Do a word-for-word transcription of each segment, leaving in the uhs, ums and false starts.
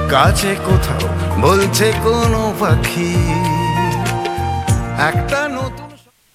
কাছে কোথাও বলছে কোনো পাখি একটা নতুন।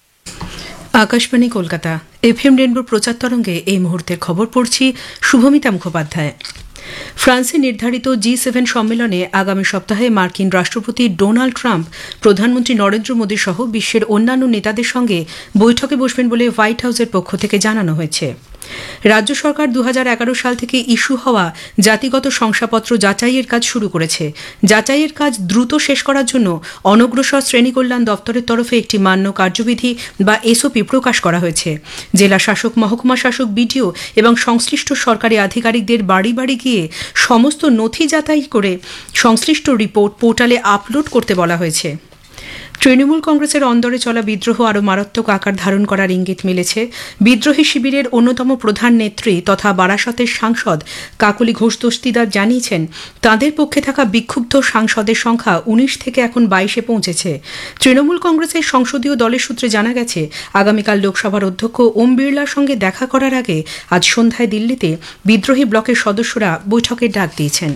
আকাশবাণী কলকাতা এফএম রেনবো প্রচার তরঙ্গে এই মুহূর্তের খবর পড়ছি শুভমিতা মুখোপাধ্যায়। ফ্রান্সে নির্ধারিত জি সেভেন সম্মেলনে আগামী সপ্তাহে মার্কিন রাষ্ট্রপতি ডোনাল্ড ট্রাম্প প্রধানমন্ত্রী নরেন্দ্র মোদী সহ বিশ্বের অন্যান্য নেতাদের সঙ্গে বৈঠকে বসবেন বলে হোয়াইট হাউসের পক্ষ থেকে জানানো হয়েছে। রাজ্য সরকার দু হাজার এগারো সাল থেকে ইস্যু হওয়া জাতিগত শংসাপত্র যাচাইয়ের কাজ শুরু করেছে। যাচাইয়ের কাজ দ্রুত শেষ করার জন্য অনগ্রসর শ্রেণী কল্যাণ দপ্তরের তরফে একটি মান্য কার্যবিধি বা এসওপি প্রকাশ করা হয়েছে। জেলা শাসক, মহকুমা শাসক, বিডিও এবং সংশ্লিষ্ট সরকারি আধিকারিকদের বাড়ি বাড়ি গিয়ে সমস্ত নথি যাচাই করে সংশ্লিষ্ট রিপোর্ট পোর্টালে আপলোড করতে বলা হয়েছে। তৃণমূল কংগ্রেসের অন্দরে চলা বিদ্রোহ আরও মারাত্মক আকার ধারণ করার ইঙ্গিত মিলেছে। বিদ্রোহী শিবিরের অন্যতম প্রধান নেত্রী তথা বারাসতের সাংসদ কাকলি ঘোষ দস্তিদার জানিয়েছেন, তাঁদের পক্ষে থাকা বিক্ষুব্ধ সাংসদের সংখ্যা উনিশ থেকে এখন বাইশে পৌঁছেছে। তৃণমূল কংগ্রেসের সংসদীয় দলের সূত্রে জানা গেছে, আগামীকাল লোকসভার অধ্যক্ষ ওম বিড়লার সঙ্গে দেখা করার আগে আজ সন্ধ্যায় দিল্লিতে বিদ্রোহী ব্লকের সদস্যরা বৈঠকের ডাক দিয়েছেন।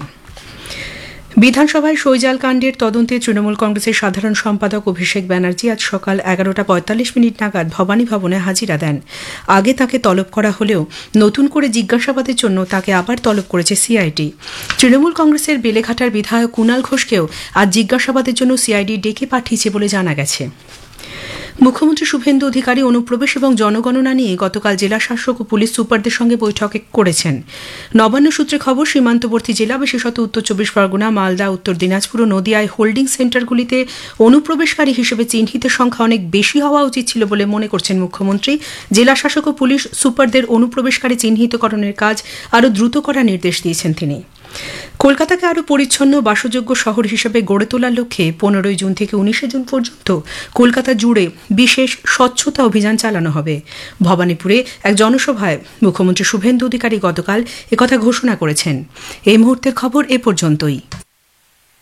বিধানসভায় শৈজাল কাণ্ডের তদন্তে তৃণমূল কংগ্রেসের সাধারণ সম্পাদক অভিষেক ব্যানার্জি আজ সকাল এগারোটা পঁয়তাল্লিশ মিনিট নাগাদ ভবানী ভবনে হাজিরা দেন। আগে তাকে তলব করা হলেও নতুন করে জিজ্ঞাসাবাদের জন্য তাকে আবার তলব করেছে সিআইডি। তৃণমূল কংগ্রেসের বেলেঘাটার বিধায়ক কুণাল ঘোষকেও আজ জিজ্ঞাসাবাদের জন্য সিআইডি ডেকে পাঠিয়েছে বলে জানা গেছে। মুখ্যমন্ত্রী শুভেন্দু অধিকারী অনুপ্রবেশ এবং জনগণনা নিয়ে গতকাল জেলা শাসক ও পুলিশ সুপারদের সঙ্গে বৈঠক করেছেন। নবান্ন সূত্রে খবর, সীমান্তবর্তী জেলা বিশেষত উত্তর চব্বিশ পরগনা, মালদা, উত্তর দিনাজপুর ও নদিয়ায় হোল্ডিং সেন্টারগুলিতে অনুপ্রবেশকারী হিসেবে চিহ্নিতের সংখ্যা অনেক বেশি হওয়া উচিত ছিল বলে মনে করছেন মুখ্যমন্ত্রী। জেলা শাসক ও পুলিশ সুপারদের অনুপ্রবেশকারী চিহ্নিতকরণের কাজ আরও দ্রুত করার নির্দেশ দিয়েছেন তিনি। কলকাতাকে আরও পরিচ্ছন্ন বাসযোগ্য শহর হিসেবে গড়ে তোলার লক্ষ্যে পনেরোই জুন থেকে উনিশে জুন পর্যন্ত কলকাতা জুড়ে বিশেষ স্বচ্ছতা অভিযান চালানো হবে। ভবানীপুরে এক জনসভায় মুখ্যমন্ত্রী শুভেন্দু অধিকারী গতকাল একথা ঘোষণা করেছেন। এই মুহূর্তের খবর এ পর্যন্তই।